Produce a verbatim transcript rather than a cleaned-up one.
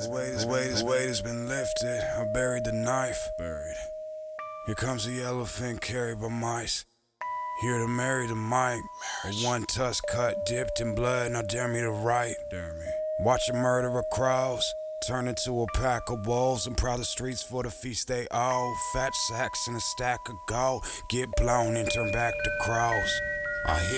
The weight, the weight, the weight has been lifted. I buried the knife. Buried. Here comes the elephant carried by mice. Here to marry the mic. A one tusk cut, dipped in blood. Now dare me to write. Dare me. Watch a murderer crows turn into a pack of wolves and proud the streets for the feast they owe. Fat sacks and a stack of gold get blown and turn back to crows. I hear